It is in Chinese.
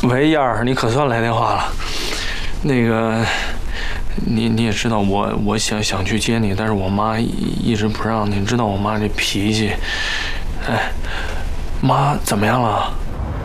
喂，燕儿，你可算来电话了。那个，你也知道我想去接你，但是我妈一直不让。你知道我妈这脾气，哎，妈怎么样了？